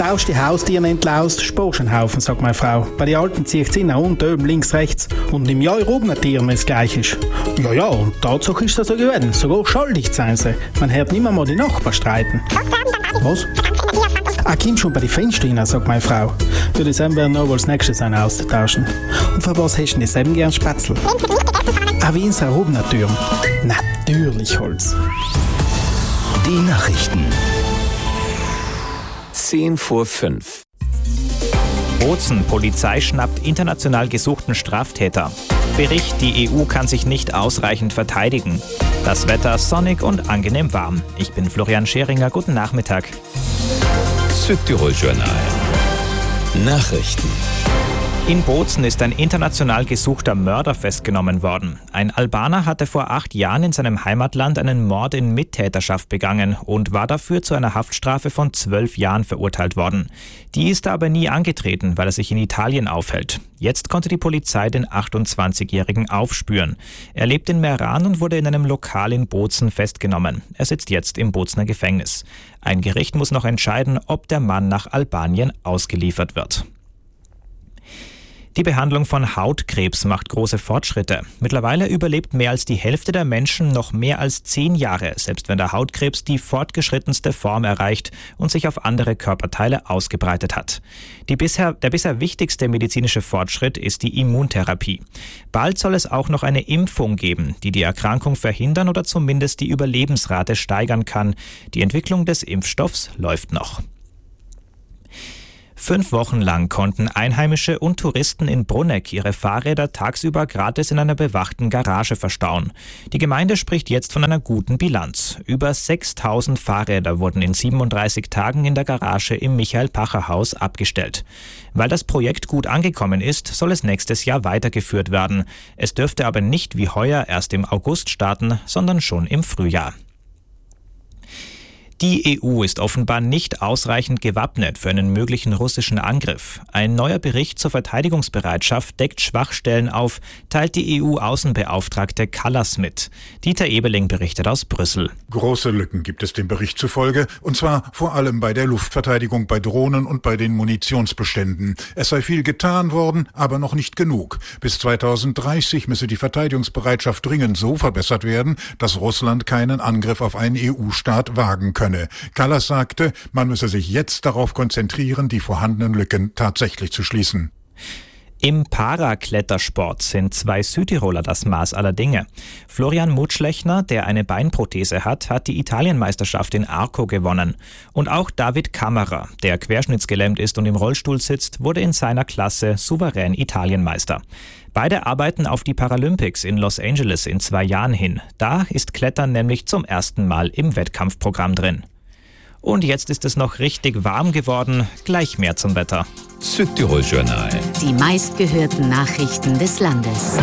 Tausch die Haustiere entlaust, sparst einen Haufen, sagt meine Frau. Bei den Alten zieht sie nach unten, oben, links, rechts. Und im Jahr oben ein Tier, wenn es gleich ist. Ja, und Tatsache ist das so gewesen. Sogar schuldig sein sie. Man hört nicht mehr mal die Nachbarn streiten. Was? Komm schon bei den Fenstern rein, sagt meine Frau. Für das werden wir noch als nächstes einen austauschen. Und für was hast du denn selber gern Spätzle? Wie in seiner Rubner Tür. Natürlich Holz. Die Nachrichten. 10:05. Bozen, Polizei schnappt international gesuchten Straftäter. Bericht, die EU kann sich nicht ausreichend verteidigen. Das Wetter sonnig und angenehm warm. Ich bin Florian Scheringer, guten Nachmittag. Südtirol-Journal. Nachrichten. In Bozen ist ein international gesuchter Mörder festgenommen worden. Ein Albaner hatte vor 8 Jahren in seinem Heimatland einen Mord in Mittäterschaft begangen und war dafür zu einer Haftstrafe von 12 Jahren verurteilt worden. Die ist er aber nie angetreten, weil er sich in Italien aufhält. Jetzt konnte die Polizei den 28-Jährigen aufspüren. Er lebt in Meran und wurde in einem Lokal in Bozen festgenommen. Er sitzt jetzt im Bozener Gefängnis. Ein Gericht muss noch entscheiden, ob der Mann nach Albanien ausgeliefert wird. Die Behandlung von Hautkrebs macht große Fortschritte. Mittlerweile überlebt mehr als die Hälfte der Menschen noch mehr als 10 Jahre, selbst wenn der Hautkrebs die fortgeschrittenste Form erreicht und sich auf andere Körperteile ausgebreitet hat. Der bisher wichtigste medizinische Fortschritt ist die Immuntherapie. Bald soll es auch noch eine Impfung geben, die die Erkrankung verhindern oder zumindest die Überlebensrate steigern kann. Die Entwicklung des Impfstoffs läuft noch. 5 Wochen lang konnten Einheimische und Touristen in Brunegg ihre Fahrräder tagsüber gratis in einer bewachten Garage verstauen. Die Gemeinde spricht jetzt von einer guten Bilanz. Über 6.000 Fahrräder wurden in 37 Tagen in der Garage im Michael-Pacher-Haus abgestellt. Weil das Projekt gut angekommen ist, soll es nächstes Jahr weitergeführt werden. Es dürfte aber nicht wie heuer erst im August starten, sondern schon im Frühjahr. Die EU ist offenbar nicht ausreichend gewappnet für einen möglichen russischen Angriff. Ein neuer Bericht zur Verteidigungsbereitschaft deckt Schwachstellen auf, teilt die EU-Außenbeauftragte Kallas mit. Dieter Ebeling berichtet aus Brüssel. Große Lücken gibt es dem Bericht zufolge, und zwar vor allem bei der Luftverteidigung, bei Drohnen und bei den Munitionsbeständen. Es sei viel getan worden, aber noch nicht genug. Bis 2030 müsse die Verteidigungsbereitschaft dringend so verbessert werden, dass Russland keinen Angriff auf einen EU-Staat wagen könne. Kallas sagte, man müsse sich jetzt darauf konzentrieren, die vorhandenen Lücken tatsächlich zu schließen. Im Paraklettersport sind 2 Südtiroler das Maß aller Dinge. Florian Mutschlechner, der eine Beinprothese hat, hat die Italienmeisterschaft in Arco gewonnen. Und auch David Kammerer, der querschnittsgelähmt ist und im Rollstuhl sitzt, wurde in seiner Klasse souverän Italienmeister. Beide arbeiten auf die Paralympics in Los Angeles in 2 Jahren hin. Da ist Klettern nämlich zum ersten Mal im Wettkampfprogramm drin. Und jetzt ist es noch richtig warm geworden. Gleich mehr zum Wetter. Südtirol-Journal. Die meistgehörten Nachrichten des Landes.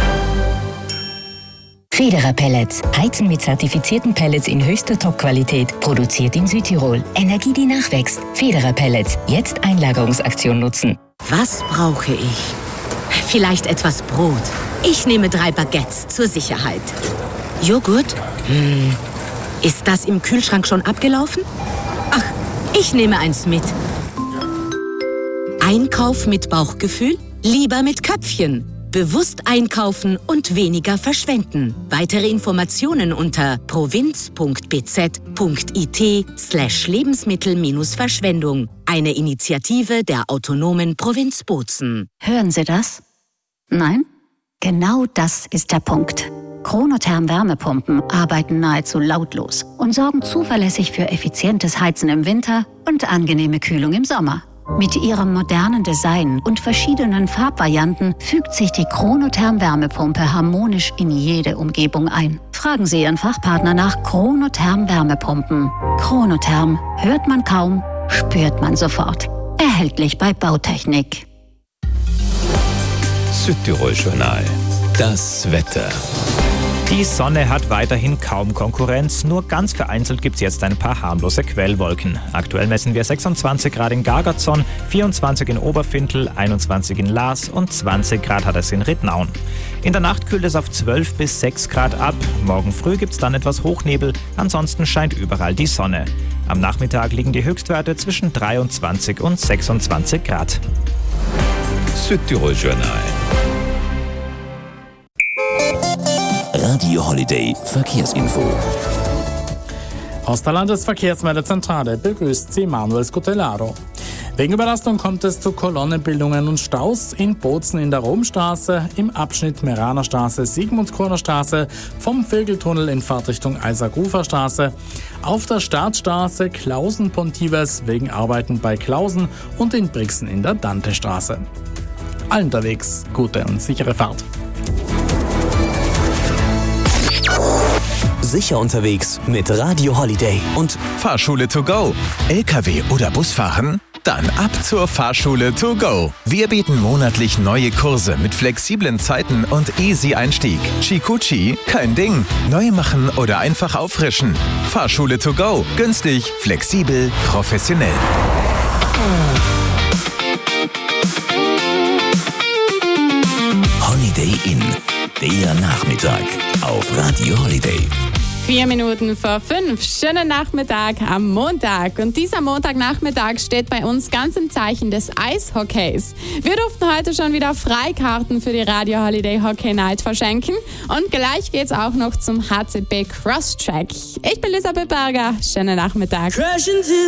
Federer Pellets. Heizen mit zertifizierten Pellets in höchster Top-Qualität. Produziert in Südtirol. Energie, die nachwächst. Federer Pellets. Jetzt Einlagerungsaktion nutzen. Was brauche ich? Vielleicht etwas Brot. Ich nehme 3 Baguettes zur Sicherheit. Joghurt? Ist das im Kühlschrank schon abgelaufen? Ach, ich nehme eins mit. Einkauf mit Bauchgefühl? Lieber mit Köpfchen. Bewusst einkaufen und weniger verschwenden. Weitere Informationen unter provinz.bz.it/Lebensmittel-Verschwendung. Eine Initiative der autonomen Provinz Bozen. Hören Sie das? Nein? Genau das ist der Punkt. Chronotherm Wärmepumpen arbeiten nahezu lautlos und sorgen zuverlässig für effizientes Heizen im Winter und angenehme Kühlung im Sommer. Mit ihrem modernen Design und verschiedenen Farbvarianten fügt sich die Chronotherm Wärmepumpe harmonisch in jede Umgebung ein. Fragen Sie Ihren Fachpartner nach Chronotherm Wärmepumpen. Chronotherm hört man kaum, spürt man sofort. Erhältlich bei Bautechnik. Südtirol-Journal. Das Wetter. Die Sonne hat weiterhin kaum Konkurrenz, nur ganz vereinzelt gibt es jetzt ein paar harmlose Quellwolken. Aktuell messen wir 26 Grad in Gargatzon, 24 in Oberfintel, 21 in Laas und 20 Grad hat es in Rittnauen. In der Nacht kühlt es auf 12 bis 6 Grad ab. Morgen früh gibt es dann etwas Hochnebel, ansonsten scheint überall die Sonne. Am Nachmittag liegen die Höchstwerte zwischen 23 und 26 Grad. Südtirol Journal. Radio Holiday Verkehrsinfo. Aus der Landesverkehrsmeldezentrale begrüßt Sie Manuel Scutellaro. Wegen Überlastung kommt es zu Kolonnenbildungen und Staus in Bozen in der Romstraße, im Abschnitt Meraner Straße, Sigmundskroner Straße, vom Vögeltunnel in Fahrtrichtung Eisagufer-Straße, auf der Startstraße Klausen-Pontivers wegen Arbeiten bei Klausen und in Brixen in der Dante-Straße. Allen unterwegs gute und sichere Fahrt. Sicher unterwegs mit Radio Holiday und Fahrschule to go. LKW oder Busfahren? Dann ab zur Fahrschule to go. Wir bieten monatlich neue Kurse mit flexiblen Zeiten und easy Einstieg. Chikuchi, kein Ding. Neu machen oder einfach auffrischen. Fahrschule to go. Günstig, flexibel, professionell. Holiday Inn. Der Nachmittag auf Radio Holiday. 4 Minuten vor 5. Schönen Nachmittag am Montag. Und dieser Montagnachmittag steht bei uns ganz im Zeichen des Eishockeys. Wir durften heute schon wieder Freikarten für die Radio Holiday Hockey Night verschenken. Und gleich geht's auch noch zum HCB Crosstrack. Ich bin Elisabeth Berger. Schönen Nachmittag.